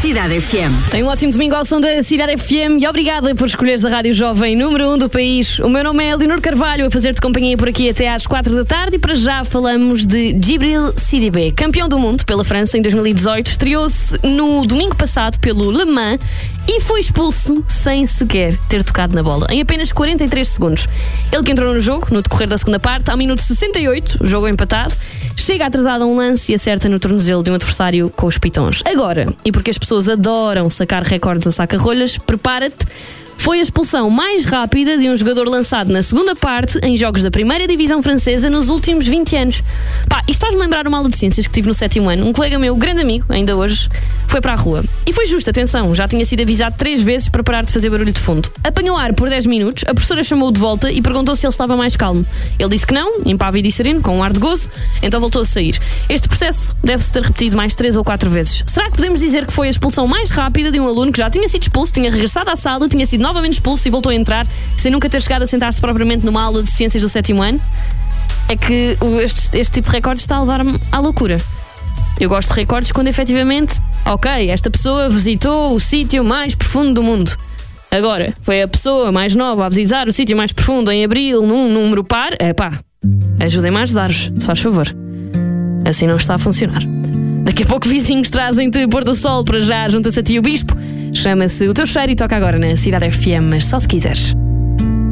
Cidade FM. Tem um ótimo domingo ao som da Cidade FM e obrigada por escolheres a Rádio Jovem número 1 do país. O meu nome é Leonor Carvalho, a fazer-te companhia por aqui até às 4 da tarde e para já falamos de Djibril Sidibé, campeão do mundo pela França em 2018, estreou-se no domingo passado pelo Le Mans e foi expulso sem sequer ter tocado na bola, em apenas 43 segundos. Ele que entrou no jogo, no decorrer da segunda parte, ao minuto 68, o jogo empatado, chega atrasado a um lance e acerta no tornozelo de um adversário com os pitons. Agora, e porque as pessoas adoram sacar recordes a saca-rolhas, prepara-te, foi a expulsão mais rápida de um jogador lançado na segunda parte em jogos da primeira divisão francesa nos últimos 20 anos. Isto faz-me lembrar uma aula de ciências que tive no 7º ano. Um colega meu, grande amigo, ainda hoje, foi para a rua. E foi justo, atenção, já tinha sido avisado 3 vezes para parar de fazer barulho de fundo. Apanhou ar por 10 minutos, a professora chamou-o de volta e perguntou se ele estava mais calmo. Ele disse que não, impávido e sereno, com um ar de gozo, então voltou a sair. Este processo deve-se ter repetido mais 3 ou 4 vezes. Será que podemos dizer que foi a expulsão mais rápida de um aluno que já tinha sido expulso, tinha regressado à sala, tinha sido novamente expulso e voltou a entrar, sem nunca ter chegado a sentar-se propriamente numa aula de ciências do 7º ano? É que este tipo de recordes está a levar-me à loucura. Eu gosto de recordes quando efetivamente, ok, esta pessoa visitou o sítio mais profundo do mundo. Agora, foi a pessoa mais nova a visitar o sítio mais profundo em abril, num número par. Ajudem-me a ajudar-vos, se faz favor. Assim não está a funcionar. Daqui a pouco vizinhos trazem-te pôr do sol. Para já, junta-se a ti o Bispo. Chama-se O Teu Cheiro e toca agora na Cidade FM, mas só se quiseres.